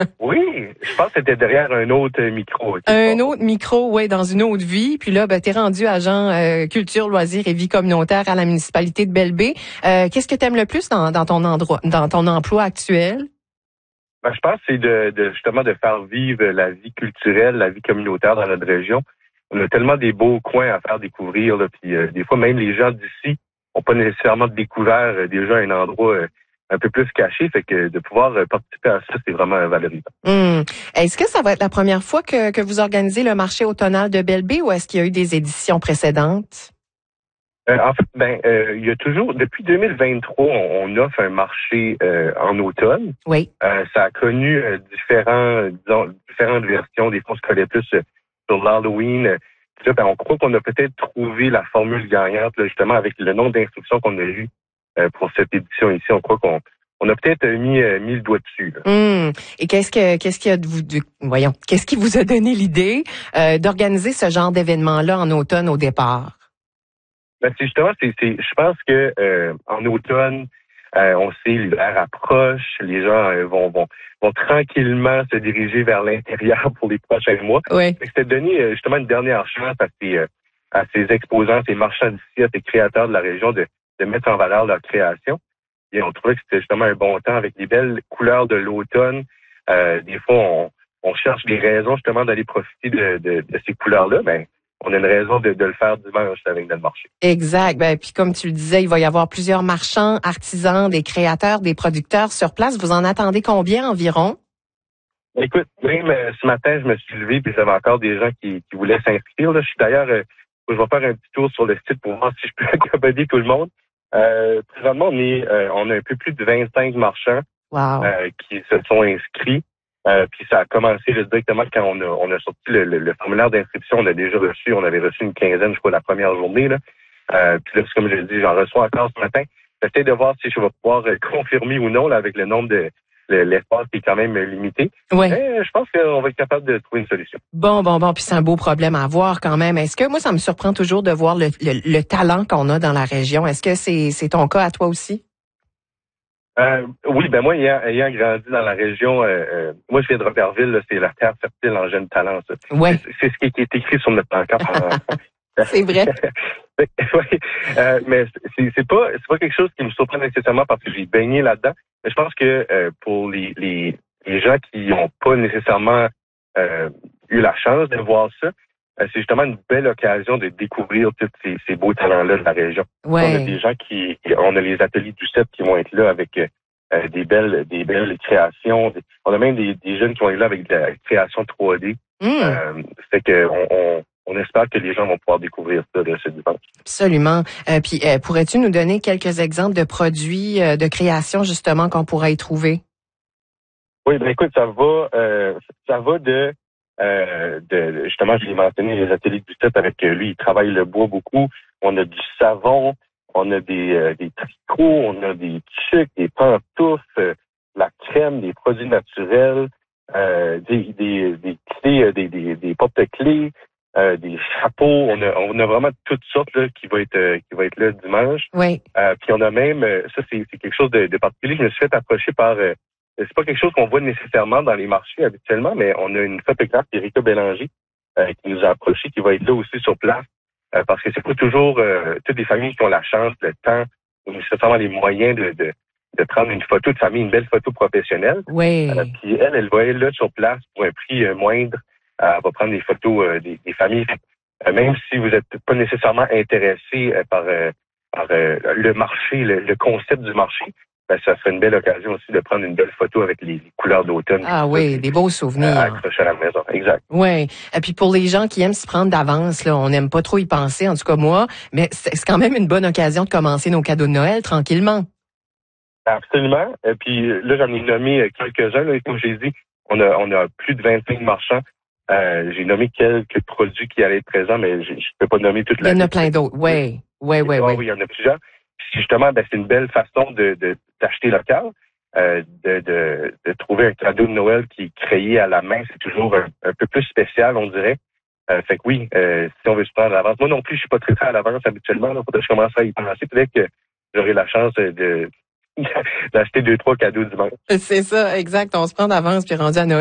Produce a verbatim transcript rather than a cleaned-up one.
Oui, je pense que c'était derrière un autre micro. Un autre micro, oui, dans une autre vie. Puis là, ben, t'es rendu agent euh, culture, loisirs et vie communautaire à la municipalité de Belle-Baie. Euh, qu'est-ce que t'aimes le plus dans, dans ton endroit, dans ton emploi actuel? Ben, je pense que c'est de, de justement de faire vivre la vie culturelle, la vie communautaire dans notre région. On a tellement des beaux coins à faire découvrir, là, puis euh, des fois même les gens d'ici n'ont pas nécessairement découvert euh, déjà un endroit euh, un peu plus caché, fait que de pouvoir euh, participer à ça, c'est vraiment valorisant. Hum. Est-ce que ça va être la première fois que, que vous organisez le marché automnal de Belle-Baie ou est-ce qu'il y a eu des éditions précédentes? Euh, en fait, ben, euh, il y a toujours, depuis deux mille vingt-trois, on, on offre un marché euh, en automne. Oui. Euh, ça a connu euh, différents, disons, différentes versions. Des fois, on se collait plus euh, sur l'Halloween. Euh, Puis là, ben, on croit qu'on a peut-être trouvé la formule gagnante, là, justement, avec le nombre d'instructions qu'on a eues euh, pour cette édition ici. On croit qu'on on a peut-être mis, euh, mis le doigt dessus. Là. Hum. Et qu'est-ce que qu'est-ce qui a de vous, de, voyons, qu'est-ce qui vous a donné l'idée euh, d'organiser ce genre d'événement-là en automne au départ? Ben, c'est justement, c'est, c'est, je pense que euh, en automne, euh, on sait l'hiver approche, les gens euh, vont, vont vont tranquillement se diriger vers l'intérieur pour les prochains mois. Oui. C'était donné euh, justement une dernière chance à ces euh, à ces exposants, ces marchands d'ici, à ces créateurs de la région de de mettre en valeur leur création. Et on trouvait que c'était justement un bon temps avec les belles couleurs de l'automne. Euh, des fois, on, on cherche des raisons justement d'aller profiter de, de, de ces couleurs-là. Ben, on a une raison de, de le faire dimanche avec notre marché. Exact. Ben, puis comme tu le disais, il va y avoir plusieurs marchands, artisans, des créateurs, des producteurs sur place. Vous en attendez combien environ? Écoute, même euh, ce matin, je me suis levé puis j'avais encore des gens qui, qui voulaient s'inscrire. Là. Je suis d'ailleurs, euh, je vais faire un petit tour sur le site pour voir si je peux accommoder tout le monde. Euh, présentement, on est, euh, on a un peu plus de vingt-cinq marchands Wow. euh, qui se sont inscrits. Euh, puis ça a commencé là, directement quand on a, on a sorti le, le, le formulaire d'inscription. On a déjà reçu, on avait reçu une quinzaine, je crois, la première journée. Là. Euh, puis là, comme je l'ai dit, j'en reçois encore ce matin. J'essaie de voir si je vais pouvoir euh, confirmer ou non là, avec le nombre de le, l'espace qui est quand même limité. Oui. Mais je pense qu'on va être capable de trouver une solution. Bon, bon, bon. Puis c'est un beau problème à avoir quand même. Est-ce que moi, ça me surprend toujours de voir le, le, le talent qu'on a dans la région. Est-ce que c'est, c'est ton cas à toi aussi? Euh, oui, ben moi, ayant, ayant grandi dans la région, euh, euh, moi je viens de Robertville, là, c'est la terre fertile en jeunes talents. Ça. Ouais. C'est, c'est ce qui est écrit sur notre pancarte. C'est vrai. Oui, euh, mais c'est, c'est pas c'est pas quelque chose qui me surprend nécessairement parce que j'ai baigné là-dedans. Mais je pense que euh, pour les, les les gens qui n'ont pas nécessairement euh, eu la chance de voir ça, euh, c'est justement une belle occasion de découvrir tous ces, ces beaux talents-là de la région. Ouais. On a des gens qui, on a les ateliers du C E P qui vont être là avec euh, des belles, des belles créations. On a même des, des jeunes qui vont être là avec de la création trois D. Mm. Euh, c'est que on, on, on espère que les gens vont pouvoir découvrir ça de ce dimanche. Absolument. Euh, puis, euh, pourrais-tu nous donner quelques exemples de produits euh, de création justement qu'on pourrait y trouver? Oui, ben écoute, ça va, euh, ça va de Euh, de, justement, je l'ai mentionné, les ateliers du C E P avec lui, il travaille le bois beaucoup. On a du savon, on a des, euh, des tricots, on a des tucs, des pantoufles, euh, la crème, des produits naturels, euh, des, des, des clés, des, des, des porte-clés, euh, des chapeaux. On a, on a vraiment toutes sortes là, qui va être euh, qui va être là dimanche. Oui. Euh, puis on a même, euh, ça c'est, c'est quelque chose de, de particulier. Je me suis fait approcher par euh, c'est pas quelque chose qu'on voit nécessairement dans les marchés habituellement, mais on a une photographe, Erika Bélanger, euh, qui nous a approché, qui va être là aussi sur place, euh, parce que c'est pas toujours euh, toutes les familles qui ont la chance, le temps, ou nécessairement les moyens de, de, de prendre une photo de famille, une belle photo professionnelle. Oui. Euh, puis elle, elle va être là sur place pour un prix euh, moindre. Euh, elle va prendre des photos euh, des, des familles. Euh, même si vous n'êtes pas nécessairement intéressé euh, par, euh, par euh, le marché, le, le concept du marché, ben, ça serait une belle occasion aussi de prendre une belle photo avec les, les couleurs d'automne. Ah oui, des beaux souvenirs. Euh, accrochés à la maison, exact. Oui. Et puis pour les gens qui aiment se prendre d'avance, là, on n'aime pas trop y penser, en tout cas moi, mais c'est, c'est quand même une bonne occasion de commencer nos cadeaux de Noël tranquillement. Absolument. Et puis là, j'en ai nommé quelques-uns. Là, comme j'ai dit, on a, on a plus de vingt-cinq marchands. Euh, j'ai nommé quelques produits qui allaient être présents, mais je ne peux pas nommer toute la Il y en a liste. plein d'autres, oui. Oui, oui, oui. Oui, il y en a plusieurs. Puis justement, ben, c'est une belle façon de, de d'acheter local, euh, de, de, de trouver un cadeau de Noël qui est créé à la main. C'est toujours un, un peu plus spécial, on dirait. Euh, fait que oui, euh, si on veut se prendre à l'avance. Moi non plus, je suis pas très très à l'avance habituellement. Il faudrait que je commence à y penser. Peut-être que j'aurai la chance de d'acheter deux, trois cadeaux dimanche. C'est ça, exact. On se prend d'avance puis rendu à Noël.